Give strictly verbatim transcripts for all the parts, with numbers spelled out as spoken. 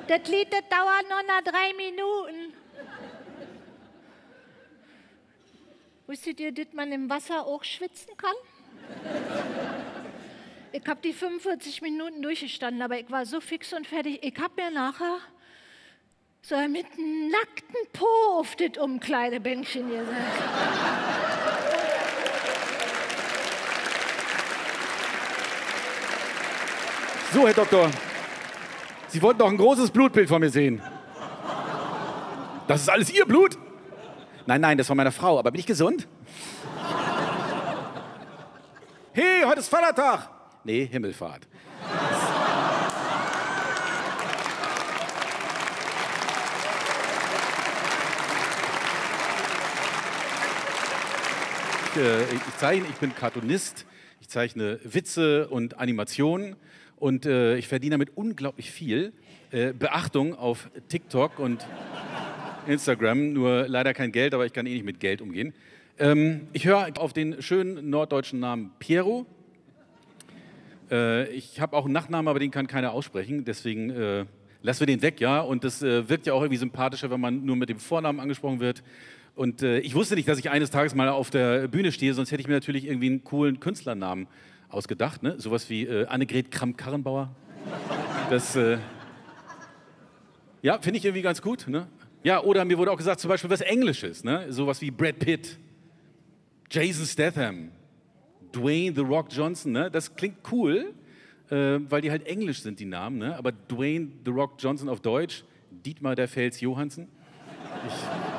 Das Lied, das dauert noch nach drei Minuten. Wusstet ihr, dass man im Wasser auch schwitzen kann? Ich habe die fünfundvierzig Minuten durchgestanden, aber ich war so fix und fertig. Ich habe mir nachher so mit einem nackten Po auf das Umkleidebänkchen gesetzt. So, Herr Doktor, Sie wollten doch ein großes Blutbild von mir sehen. Das ist alles Ihr Blut? Nein, nein, das von meiner Frau. Aber bin ich gesund? Hey, heute ist Vatertag. Nee, Himmelfahrt. Ich, äh, ich zeichne, ich bin Cartoonist. Ich zeichne Witze und Animationen. Und äh, ich verdiene damit unglaublich viel äh, Beachtung auf TikTok und Instagram. Nur leider kein Geld, aber ich kann eh nicht mit Geld umgehen. Ähm, ich höre auf den schönen norddeutschen Namen Piero. Äh, ich habe auch einen Nachnamen, aber den kann keiner aussprechen. Deswegen äh, lassen wir den weg, ja. Und das äh, wirkt ja auch irgendwie sympathischer, wenn man nur mit dem Vornamen angesprochen wird. Und äh, ich wusste nicht, dass ich eines Tages mal auf der Bühne stehe, sonst hätte ich mir natürlich irgendwie einen coolen Künstlernamen ausgedacht, ne? Sowas wie äh, Annegret Kramp-Karrenbauer. Das, äh, ja, finde ich irgendwie ganz gut, ne? Ja, oder mir wurde auch gesagt, zum Beispiel was Englisches, ne? Sowas wie Brad Pitt, Jason Statham, Dwayne The Rock Johnson, ne? Das klingt cool, äh, weil die halt englisch sind, die Namen, ne? Aber Dwayne The Rock Johnson auf Deutsch, Dietmar der Fels Johansen. Ich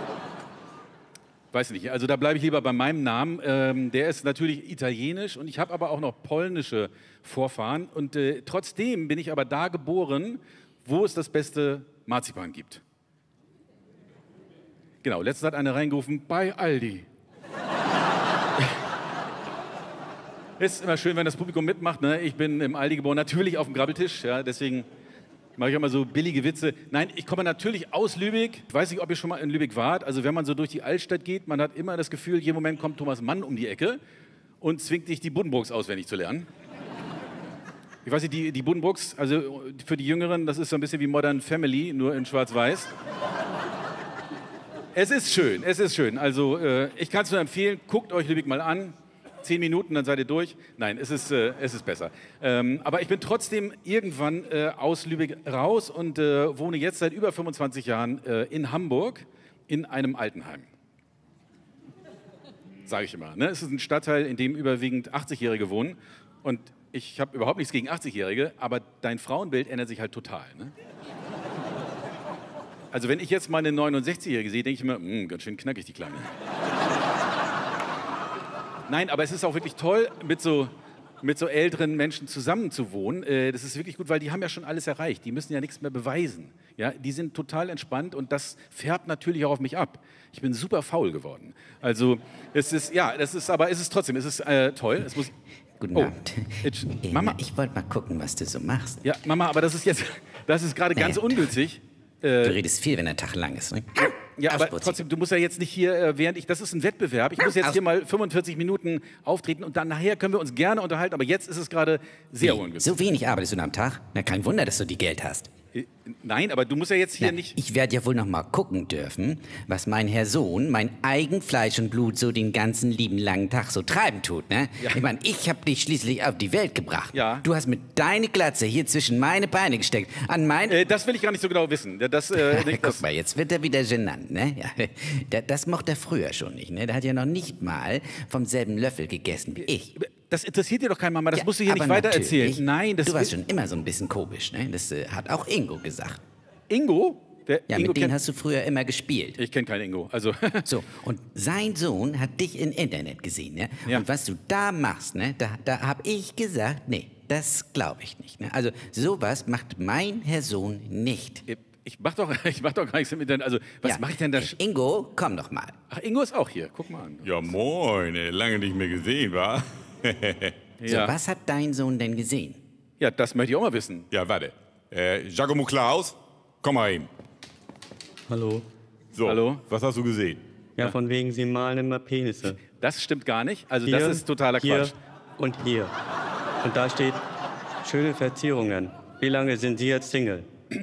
weiß nicht, also da bleibe ich lieber bei meinem Namen. Ähm, der ist natürlich italienisch und ich habe aber auch noch polnische Vorfahren. Und äh, trotzdem bin ich aber da geboren, wo es das beste Marzipan gibt. Genau, letztens hat einer reingerufen, bei Aldi. Ist immer schön, wenn das Publikum mitmacht, ne? Ich bin im Aldi geboren, natürlich auf dem Grabbeltisch, ja, deswegen mache ich auch mal so billige Witze. Nein, ich komme natürlich aus Lübeck. Ich weiß nicht, ob ihr schon mal in Lübeck wart. Also wenn man so durch die Altstadt geht, man hat immer das Gefühl, jeden Moment kommt Thomas Mann um die Ecke und zwingt dich, die Buddenbrooks auswendig zu lernen. Ich weiß nicht, die, die Buddenbrooks, also für die Jüngeren, das ist so ein bisschen wie Modern Family, nur in schwarz-weiß. Es ist schön, es ist schön. Also äh, ich kann es nur empfehlen, guckt euch Lübeck mal an. Zehn Minuten, dann seid ihr durch. Nein, es ist, äh, es ist besser. Ähm, aber ich bin trotzdem irgendwann äh, aus Lübeck raus und äh, wohne jetzt seit über fünfundzwanzig Jahren äh, in Hamburg in einem Altenheim. Sage ich immer. Ne? Es ist ein Stadtteil, in dem überwiegend achtzigjährige wohnen. Und ich habe überhaupt nichts gegen achtzigjährige, aber dein Frauenbild ändert sich halt total. Ne? Also wenn ich jetzt mal eine neunundsechzigjährige sehe, denke ich mir, mh, ganz schön knackig die Kleine. Nein, aber es ist auch wirklich toll, mit so, mit so älteren Menschen zusammen zu wohnen. Äh, das ist wirklich gut, weil die haben ja schon alles erreicht. Die müssen ja nichts mehr beweisen. Ja, die sind total entspannt und das färbt natürlich auch auf mich ab. Ich bin super faul geworden. Also es ist, ja, das ist, aber es ist trotzdem, es ist äh, toll. Es muss, Guten oh, Abend. ich, Äh, Mama, ich wollte mal gucken, was du so machst. ja, Mama, aber das ist jetzt, das ist gerade ganz Naja. ungültig. Du Äh, redest viel, wenn der Tag lang ist, ne? Ja, aber Aufputzi. trotzdem, du musst ja jetzt nicht hier, äh, während ich, das ist ein Wettbewerb, ich muss jetzt Aus- hier mal fünfundvierzig Minuten auftreten und dann nachher können wir uns gerne unterhalten, aber jetzt ist es gerade sehr Wie? ungünstig. So wenig arbeitest du am Tag? Na, kein Wunder, dass du die Geld hast. Äh, Nein, aber du musst ja jetzt hier Na, nicht... ich werde ja wohl noch mal gucken dürfen, was mein Herr Sohn, mein eigen Fleisch und Blut, so den ganzen lieben langen Tag so treiben tut, ne? Ja. Ich meine, ich habe dich schließlich auf die Welt gebracht. Ja. Du hast mit deine Glatze hier zwischen meine Beine gesteckt. An mein... Äh, das will ich gar nicht so genau wissen. Ja, Das, äh, nicht, Guck das, mal, jetzt wird er wieder genannt, ne? Ja, da- das mochte er früher schon nicht, ne? Der hat ja noch nicht mal vom selben Löffel gegessen wie ich. das interessiert dir doch kein Mama, das Ja, musst du hier nicht aber weiter natürlich. erzählen. Nein, das Du warst will- schon immer so ein bisschen komisch, ne? Das äh, hat auch Ingo gesagt. Ingo? Wer, Ja, Ingo mit denen kennt- hast du früher immer gespielt. Ich kenne keinen Ingo. Also, So, und sein Sohn hat dich im Internet gesehen, ne? Ja. Und was du da machst, ne? Da, da hab ich gesagt, nee, das glaube ich nicht, ne? Also, sowas macht mein Herr Sohn nicht. ich mach doch, ich mach doch gar nichts im Internet. Also, was Ja. mache ich denn da? Äh, Ingo, komm doch mal. Ach, Ingo ist auch hier. Guck mal an. Ja, moin, ey, lange nicht mehr gesehen, wa? So, Ja. was hat dein Sohn denn gesehen? Ja, das möchte ich auch mal wissen. Ja, warte. Äh, Giacomo Klaus, komm mal eben. Hallo. So, Hallo? was hast du gesehen? Ja, von wegen, Sie malen immer Penisse. Das stimmt gar nicht. Also, Hier, das ist totaler hier Quatsch. und hier. Und da steht, schöne Verzierungen. Wie lange sind Sie jetzt Single?